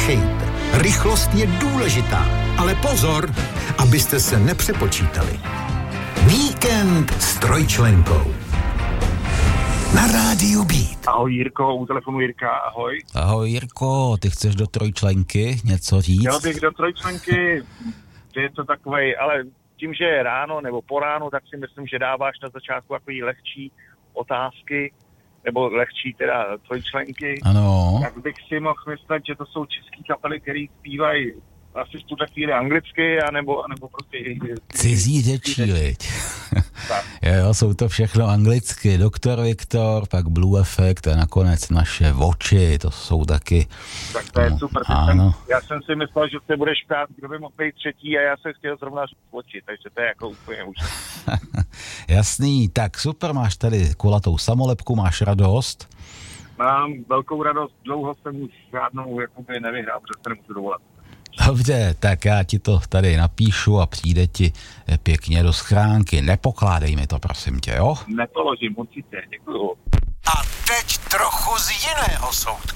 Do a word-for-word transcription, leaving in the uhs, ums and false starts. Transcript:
Spěchejte. Rychlost je důležitá, ale pozor, abyste se nepřepočítali. Víkend s trojčlenkou. Na rádiu Beat. Ahoj Jirko, u telefonu Jirka, ahoj. Ahoj Jirko, ty chceš do trojčlenky něco říct? Chtěl bych do trojčlenky, že je to takovej, ale tím, že je ráno nebo po ránu, tak si myslím, že dáváš na začátku takový lehčí otázky, nebo lehčí teda trojčlenky. Ano. Tak bych si mohl myslet, že to jsou český kapely, který zpívají asi v tuto chvíli anglicky, anebo, anebo prostě... Cizí řečí, viď. Jo, jsou to všechno anglicky. Doktor Viktor, pak Blue Effect a nakonec Naše oči, to jsou taky... Tak to je no, super. Ano. Jsem, já jsem si myslel, že se budeš ptát, kdo by mohl být třetí a já jsem chtěl zrovna říct oči, takže to je jako úplně úžasné. Jasný, tak super, máš tady kulatou samolepku, máš radost? Mám velkou radost, dlouho jsem už žádnou jakoby nevyhrál, protože se nemůžu dovolat. Dobře, tak já ti to tady napíšu a přijde ti pěkně do schránky. Nepokládej mi to, prosím tě, jo? Nepoložím, určitě, děkuju. A teď trochu z jiného soudku.